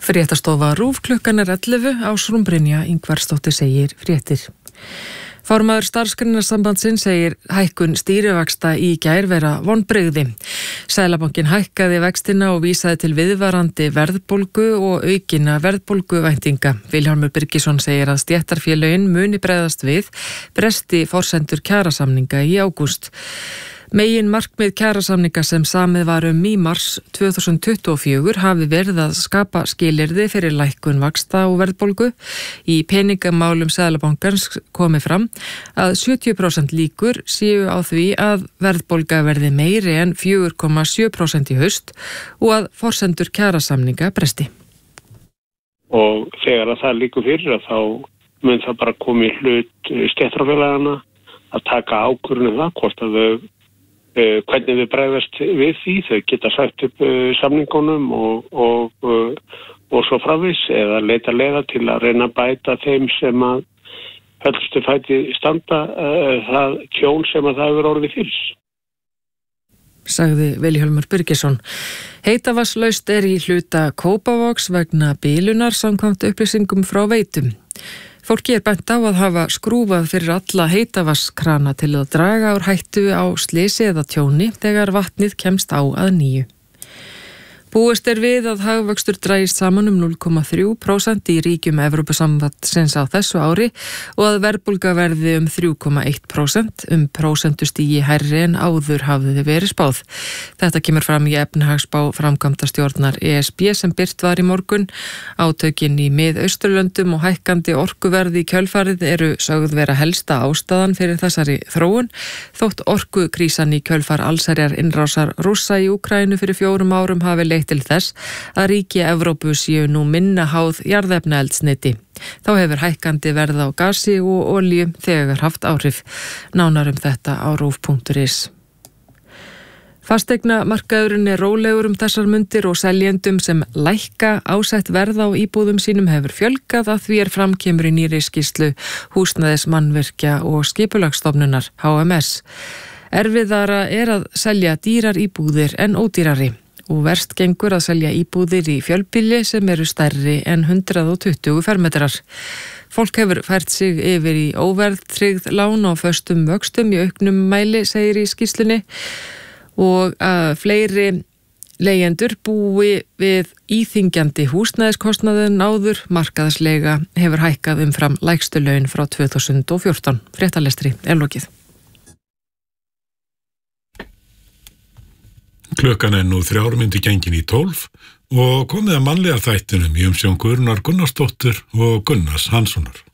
Fréttastofa RÚV klukkan 11 Ásrún Brynja Ingvarsdóttir segir fréttir. Formaður Starfsgreinasambandsins segir hækkun stýrivaxta í gær vera vonbrigði. Seðlabankinn hækkaði vextina og vísaði til viðvarandi verðbólgu og aukinna verðbólguvæntinga. Vilhjálmur Birgisson segir að stéttarfélögin muni bregðast við bresti forsendur kjarasamninga í ágúst. Megin markmið kjarasamninga sem samið var í mars 2024 hafi verið að skapa skilyrði fyrir lækkun vaxta og verðbólgu. Í peningamálum Seðlabankans komi fram að 70% líkur séu á því að verðbólga verði meiri en 4,7% í haust og að forsendur kjarasamninga bresti. Og þegar að það líkur fyrir að þá mun það bara koma í hlut stéttarfélagana að taka ákvörðun það hvort að þau hvernig við bregðast við því. Þau geta sagt upp samningunum og svo framvegis eða leita leiða til að reyna að bæta þeim sem að höllustu fæti standa það tjón sem að það hefur orðið fyrir. Sagði Vilhjálmur Birgisson. Heitavatnslaust í hluta Kópavogs vegna bilunar samkvæmt upplýsingum frá Veitum. Fólki bent á að hafa skrúfað fyrir alla heitavatnskrana til að draga úr hættu á slysi eða tjóni þegar vatnið kemst á að nýju. Búist við að hagvöxtur dragist saman 0,3% í ríkjum Evrópusambandsins á þessu ári og að verðbólga verði 3,1%, prósentustigi hærri en áður hafði verið spáð. Þetta kemur fram í efnahagsspá framkvæmdastjórnar ESB sem birt var í morgun. Átökin í Mið-Austurlöndum og hækkandi orkuverði í kjölfarið eru sögð vera helsta ástæðan fyrir þessari þróun, þótt orkukrísan í kjölfar allsherjar innrásar Rússa í Úkraínu fyrir 4 árum hafi leitt til þess að ríki Evrópu séu nú minna háð jarðefnaeldsneyti. Þá hefur hækkandi verð á gasi og olíu þegar haft áhrif. Nánar þetta á rúv.is. Fasteignamarkaðurinn rólegur þessar mundir og seljendum sem lækka ásett verð á íbúðum sínum hefur fjölgað að því framkemur í nýrri skýrslu Húsnæðis mannvirkja og skipulagsstofnunar HMS. Erfiðara að selja dýrar íbúðir en ódýrari. Og verst gengur að selja íbúðir í fjölbýli sem eru stærri en 120 fermetrar. Fólk hefur fært sig yfir í óverðtryggð lán á föstum vöxtum í auknum mæli, segir í skýrslunni, og að fleiri leigjendur búi við íþyngjandi húsnæðiskostnaði en áður. Markaðsleiga hefur hækkað umfram lægstu laun frá 2014. Fréttalestri lokið. Klukkan nú 11:03 og komið að mannlega þættinum í umsjón Guðrúnar Gunnarsdóttur og Gunnars Hanssonar.